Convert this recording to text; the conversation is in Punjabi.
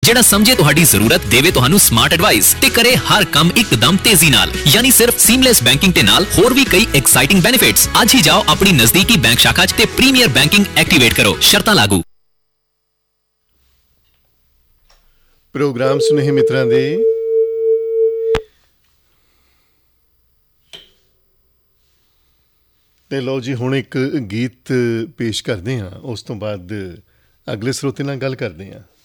ਜਿਹੜਾ ਸਮਝੇ ਤੁਹਾਡੀ ਜ਼ਰੂਰਤ, ਦੇਵੇ ਤੁਹਾਨੂੰ ਸਮਾਰਟ ਐਡਵਾਈਸ ਤੇ ਕਰੇ ਹਰ ਕੰਮ ਇੱਕਦਮ ਤੇਜ਼ੀ ਨਾਲ। ਯਾਨੀ ਸਿਰਫ ਸੀਮਲੈਸ ਬੈਂਕਿੰਗ ਦੇ ਨਾਲ ਹੋਰ ਵੀ ਕਈ ਐਕਸਾਈਟਿੰਗ ਬੈਨੀਫਿਟਸ। ਅੱਜ ਹੀ ਜਾਓ ਆਪਣੀ ਨਜ਼ਦੀਕੀ ਬੈਂਕ ਸ਼ਾਖਾ 'ਚ ਤੇ ਪ੍ਰੀਮੀਅਰ ਬੈਂਕਿੰਗ ਐਕਟੀਵੇਟ ਕਰੋ। ਸ਼ਰਤਾਂ ਲਾਗੂ। ਪ੍ਰੋਗਰਾਮ ਸੁਨੇਹੇ ਮਿੱਤਰਾਂ ਦੇ ਤੇ ਲਓ ਜੀ, ਹੁਣ ਇੱਕ ਗੀਤ ਪੇਸ਼ ਕਰਦੇ ਹਾਂ, ਉਸ ਤੋਂ ਬਾਅਦ ਅਗਲੇ ਸਰੋਤੇ ਨਾਲ ਗੱਲ ਕਰਦੇ ਹਾਂ।